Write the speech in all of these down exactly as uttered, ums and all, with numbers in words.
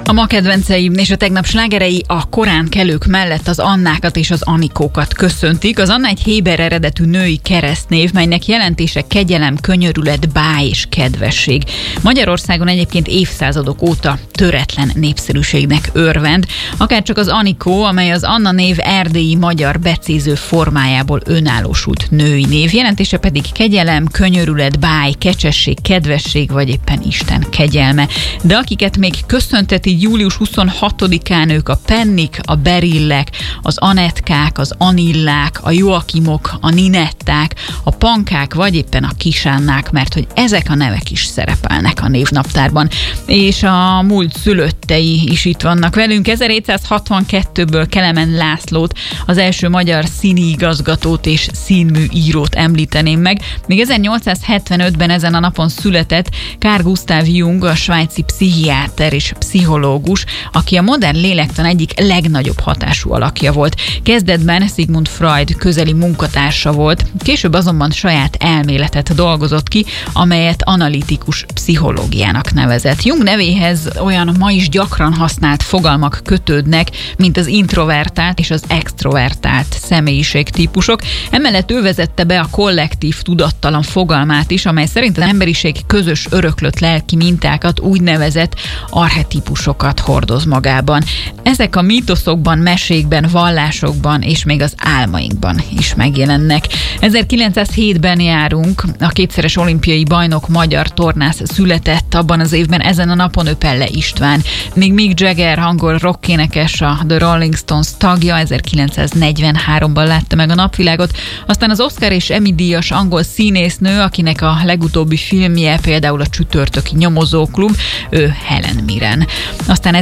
A ma kedvenceim és a tegnap slágerei a korán kelők mellett az Annákat és az Anikókat köszöntik. Az Anna egy héber eredetű női keresztnév, melynek jelentése kegyelem, könyörület, báj és kedvesség. Magyarországon egyébként évszázadok óta töretlen népszerűségnek örvend. Akárcsak az Anikó, amely az Anna név erdélyi magyar becéző formájából önállósult női név. Jelentése pedig kegyelem, könyörület, báj, kecsesség, kedvesség vagy éppen Isten kegyelme. De akiket még köszönteti július huszonhatodikán, ők a Pennik, a Berillek, az Anetkák, az Anillák, a Joakimok, a Ninetták, a Pankák, vagy éppen a Kisánnák, mert hogy ezek a nevek is szerepelnek a névnaptárban. És a múlt szülöttei is itt vannak velünk. ezerhétszázhatvankettőből Kelemen Lászlót, az első magyar színiigazgatót és színműírót említeném meg. Még ezernyolcszázhetvenötben ezen a napon született Carl Gustav Jung, a svájci pszichiáter és pszichológus, aki a modern lélektan egyik legnagyobb hatású alakja volt. Kezdetben Sigmund Freud közeli munkatársa volt, később azonban saját elméletet dolgozott ki, amelyet analitikus pszichológiának nevezett. Jung nevéhez olyan ma is gyakran használt fogalmak kötődnek, mint az introvertált és az extrovertált személyiségtípusok. Emellett ő vezette be a kollektív tudattalan fogalmát is, amely szerint az emberiség közös öröklött lelki mintákat, úgynevezett archetípusokat hordoz magában. Ezek a mítoszokban, mesékben, vallásokban és még az álmainkban is megjelennek. ezerkilencszázhétben járunk, a kétszeres olimpiai bajnok magyar tornász született abban az évben, ezen a napon ő Pelle István. Még Mick Jagger, angol rockénekes, a The Rolling Stones tagja, ezerkilencszáznegyvenháromban látta meg a napvilágot. Aztán az Oscar és Emmy díjas angol színésznő, akinek a legutóbbi filmje például a Csütörtöki Nyomozóklub, ő Helen Mirren. Aztán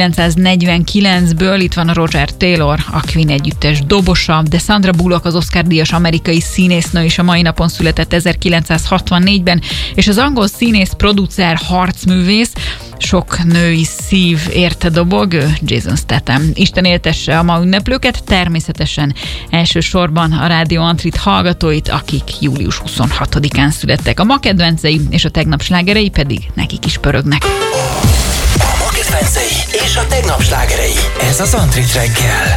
ezerkilencszáznegyvenkilencből itt van a Roger Taylor, a Queen együttes dobosa, de Sandra Bullock, az Oscar-díjas amerikai színésznő is a mai napon született ezerkilencszázhatvannégyben, és az angol színész, producer, harcművész, sok női szív érte dobog, ő Jason Statham. Isten éltesse a ma ünneplőket, természetesen elsősorban a Rádió Antrit hallgatóit, akik július huszonhatodikán születtek. A ma kedvencei és a tegnap slágerei pedig nekik is pörögnek. A ma kedvencei és a tegnap slágerei. Ez az Antrit reggel.